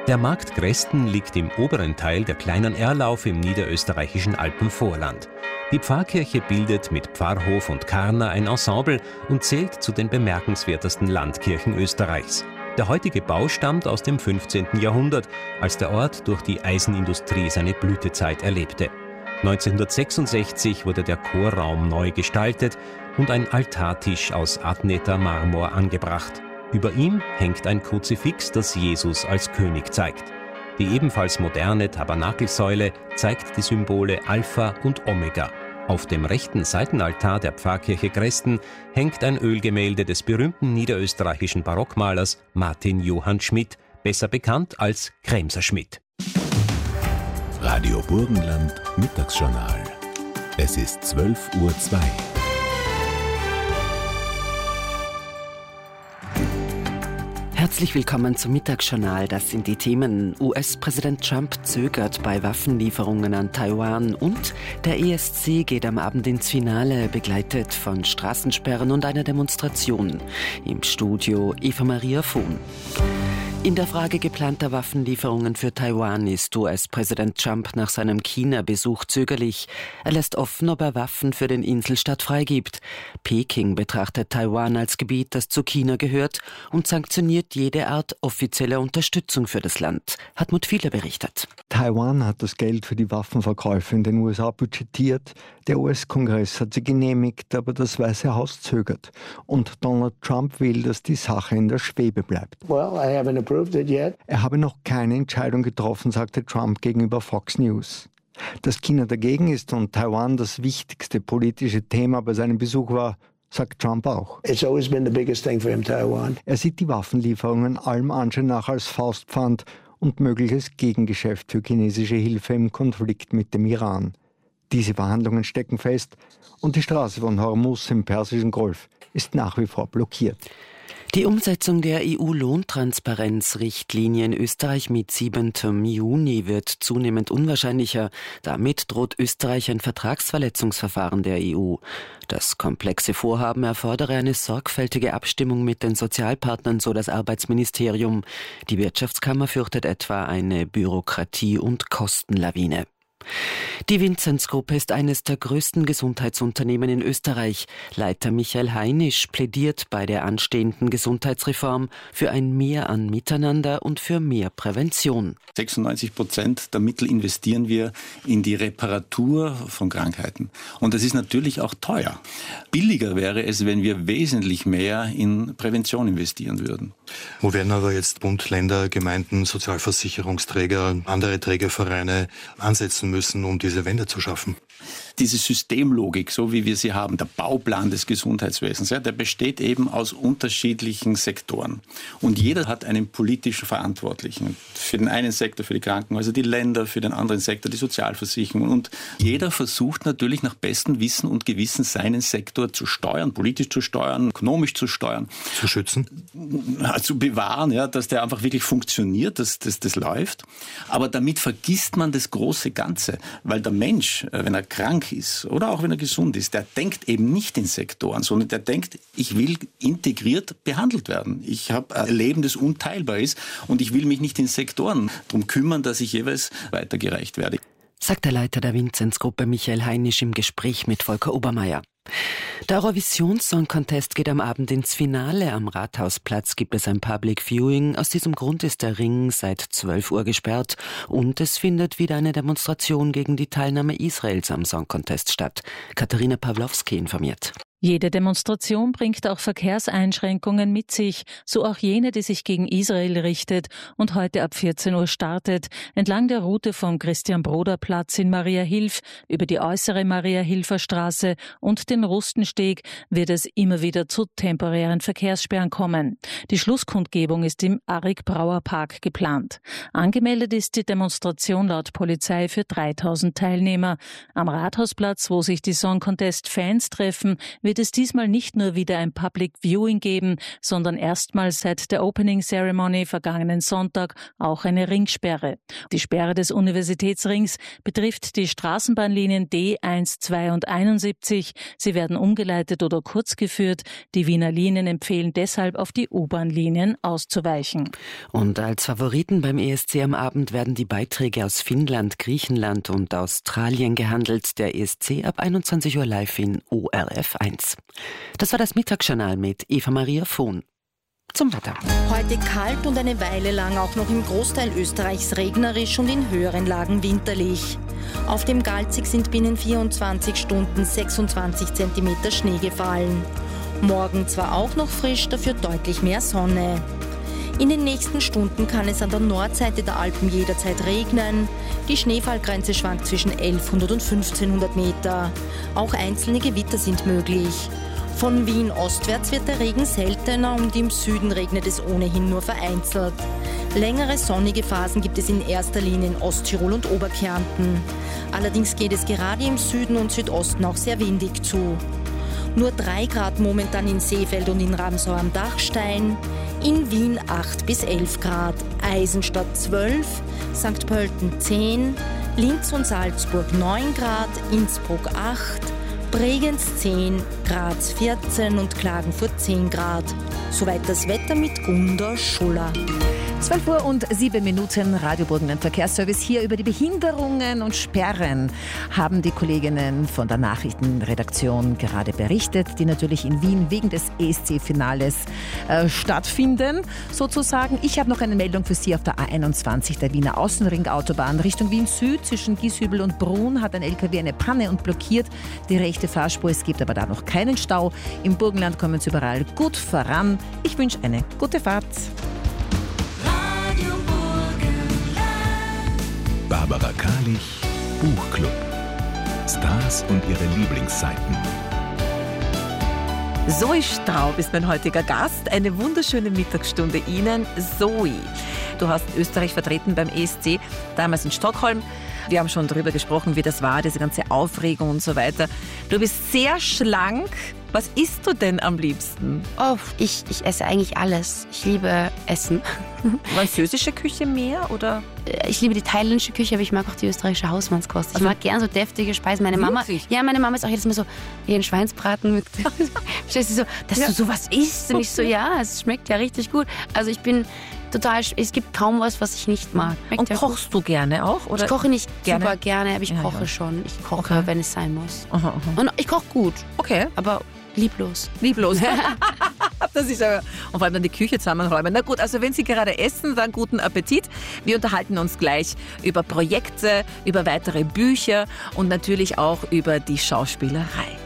Der Markt Gresten liegt im oberen Teil der kleinen Erlauf im niederösterreichischen Alpenvorland. Die Pfarrkirche bildet mit Pfarrhof und Karner ein Ensemble und zählt zu den bemerkenswertesten Landkirchen Österreichs. Der heutige Bau stammt aus dem 15. Jahrhundert, als der Ort durch die Eisenindustrie seine Blütezeit erlebte. 1966 wurde der Chorraum neu gestaltet und ein Altartisch aus Adneter Marmor angebracht. Über ihm hängt ein Kruzifix, das Jesus als König zeigt. Die ebenfalls moderne Tabernakelsäule zeigt die Symbole Alpha und Omega. Auf dem rechten Seitenaltar der Pfarrkirche Gresten hängt ein Ölgemälde des berühmten niederösterreichischen Barockmalers Martin Johann Schmidt, besser bekannt als Kremser Schmidt. Radio Burgenland Mittagsjournal. Es ist 12:02 Uhr. Herzlich willkommen zum Mittagsjournal. Das sind die Themen. US-Präsident Trump zögert bei Waffenlieferungen an Taiwan und der ESC geht am Abend ins Finale, begleitet von Straßensperren und einer Demonstration. Im Studio Eva Maria Vohn. In der Frage geplanter Waffenlieferungen für Taiwan ist US-Präsident Trump nach seinem China-Besuch zögerlich. Er lässt offen, ob er Waffen für den Inselstaat freigibt. Peking betrachtet Taiwan als Gebiet, das zu China gehört und sanktioniert jede Art offizieller Unterstützung für das Land. Hartmut Fiedler berichtet. Taiwan hat das Geld für die Waffenverkäufe in den USA budgetiert. Der US-Kongress hat sie genehmigt, aber das Weiße Haus zögert. Und Donald Trump will, dass die Sache in der Schwebe bleibt. Er habe noch keine Entscheidung getroffen, sagte Trump gegenüber Fox News. Dass China dagegen ist und Taiwan das wichtigste politische Thema bei seinem Besuch war, sagt Trump auch. Er sieht die Waffenlieferungen allem Anschein nach als Faustpfand und mögliches Gegengeschäft für chinesische Hilfe im Konflikt mit dem Iran. Diese Verhandlungen stecken fest und die Straße von Hormuz im Persischen Golf ist nach wie vor blockiert. Die Umsetzung der EU-Lohntransparenzrichtlinie in Österreich mit 7. Juni wird zunehmend unwahrscheinlicher. Damit droht Österreich ein Vertragsverletzungsverfahren der EU. Das komplexe Vorhaben erfordere eine sorgfältige Abstimmung mit den Sozialpartnern, so das Arbeitsministerium. Die Wirtschaftskammer fürchtet etwa eine Bürokratie- und Kostenlawine. Die Vinzenz-Gruppe ist eines der größten Gesundheitsunternehmen in Österreich. Leiter Michael Heinisch plädiert bei der anstehenden Gesundheitsreform für ein Mehr an Miteinander und für mehr Prävention. 96% der Mittel investieren wir in die Reparatur von Krankheiten. Und das ist natürlich auch teuer. Billiger wäre es, wenn wir wesentlich mehr in Prävention investieren würden. Wo werden aber jetzt Bund, Länder, Gemeinden, Sozialversicherungsträger, andere Trägervereine ansetzen müssen, um diese Wende zu schaffen? Diese Systemlogik, so wie wir sie haben, der Bauplan des Gesundheitswesens, der besteht eben aus unterschiedlichen Sektoren. Und jeder hat einen politischen Verantwortlichen. Für den einen Sektor, für die Krankenhäuser, die Länder, für den anderen Sektor, die Sozialversicherungen. Und jeder versucht natürlich nach bestem Wissen und Gewissen seinen Sektor zu steuern, politisch zu steuern, ökonomisch zu steuern. Zu schützen? Zu bewahren, dass der einfach wirklich funktioniert, dass das läuft. Aber damit vergisst man das große Ganze. Weil der Mensch, wenn er krank ist oder auch wenn er gesund ist, der denkt eben nicht in Sektoren, sondern der denkt, ich will integriert behandelt werden. Ich habe ein Leben, das unteilbar ist und ich will mich nicht in Sektoren darum kümmern, dass ich jeweils weitergereicht werde. Sagt der Leiter der Vinzenz-Gruppe Michael Heinisch im Gespräch mit Volker Obermeier. Der Eurovision-Song Contest geht am Abend ins Finale. Am Rathausplatz gibt es ein Public Viewing. Aus diesem Grund ist der Ring seit 12 Uhr gesperrt und es findet wieder eine Demonstration gegen die Teilnahme Israels am Song Contest statt. Katharina Pawlowski informiert. Jede Demonstration bringt auch Verkehrseinschränkungen mit sich, so auch jene, die sich gegen Israel richtet und heute ab 14 Uhr startet, entlang der Route vom Christian-Broder-Platz in Mariahilf über die äußere Mariahilfer Straße und den Rustensteg wird es immer wieder zu temporären Verkehrssperren kommen. Die Schlusskundgebung ist im Arik-Brauer-Park geplant. Angemeldet ist die Demonstration laut Polizei für 3000 Teilnehmer. Am Rathausplatz, wo sich die Song Contest Fans treffen, wird wird es diesmal nicht nur wieder ein Public Viewing geben, sondern erstmals seit der Opening Ceremony vergangenen Sonntag auch eine Ringsperre. Die Sperre des Universitätsrings betrifft die Straßenbahnlinien D1, 2 und 71. Sie werden umgeleitet oder kurz geführt. Die Wiener Linien empfehlen deshalb, auf die U-Bahn-Linien auszuweichen. Und als Favoriten beim ESC am Abend werden die Beiträge aus Finnland, Griechenland und Australien gehandelt. Der ESC ab 21 Uhr live in ORF 1. Das war das Mittagsjournal mit Eva-Maria Vohn. Zum Wetter. Heute kalt und eine Weile lang auch noch im Großteil Österreichs regnerisch und in höheren Lagen winterlich. Auf dem Galzig sind binnen 24 Stunden 26 cm Schnee gefallen. Morgen zwar auch noch frisch, dafür deutlich mehr Sonne. In den nächsten Stunden kann es an der Nordseite der Alpen jederzeit regnen. Die Schneefallgrenze schwankt zwischen 1100 und 1500 Meter. Auch einzelne Gewitter sind möglich. Von Wien ostwärts wird der Regen seltener und im Süden regnet es ohnehin nur vereinzelt. Längere sonnige Phasen gibt es in erster Linie in Osttirol und Oberkärnten. Allerdings geht es gerade im Süden und Südosten auch sehr windig zu. Nur 3 Grad momentan in Seefeld und in Ramsau am Dachstein. In Wien 8 bis 11 Grad, Eisenstadt 12, St. Pölten 10, Linz und Salzburg 9 Grad, Innsbruck 8, Bregenz 10, Graz 14 und Klagenfurt 10 Grad. Soweit das Wetter mit Gunda Schuller. 12 Uhr und 7 Minuten, Radio Burgenland Verkehrsservice. Hier über die Behinderungen und Sperren haben die Kolleginnen von der Nachrichtenredaktion gerade berichtet, die natürlich in Wien wegen des ESC-Finales stattfinden, sozusagen. Ich habe noch eine Meldung für Sie auf der A21, der Wiener Außenringautobahn. Richtung Wien Süd zwischen Gieshübel und Brunn hat ein LKW eine Panne und blockiert die rechte Fahrspur. Es gibt aber da noch keinen Stau. Im Burgenland kommen Sie überall gut voran. Ich wünsche eine gute Fahrt. Barbara Kalisch, Buchclub. Stars und ihre Lieblingsseiten. Zoe Straub ist mein heutiger Gast. Eine wunderschöne Mittagsstunde Ihnen, Zoe. Du hast Österreich vertreten beim ESC, damals in Stockholm. Wir haben schon darüber gesprochen, wie das war, diese ganze Aufregung und so weiter. Du bist sehr schlank. Was isst du denn am liebsten? Oh, ich esse eigentlich alles. Ich liebe Essen. Französische Küche mehr, oder? Ich liebe die thailändische Küche, aber ich mag auch die österreichische Hausmannskost. Ich mag gern so deftige Speisen. Meine Mama ist auch jedes Mal so, wie ein Schweinsbraten mit. Verstehst du so, dass du sowas isst? Und ich so, ja, es schmeckt ja richtig gut. Also ich bin total, es gibt kaum was ich nicht mag. Schmeckt und ja kochst du gerne auch? Oder? Ich koche nicht super gerne, aber ich koche schon. Ich koche, wenn es sein muss. Aha. Und ich koche gut. Okay. Aber lieblos. Das ist aber, und vor allem dann die Küche zusammenräumen. Na gut, also wenn Sie gerade essen, dann guten Appetit. Wir unterhalten uns gleich über Projekte, über weitere Bücher und natürlich auch über die Schauspielerei.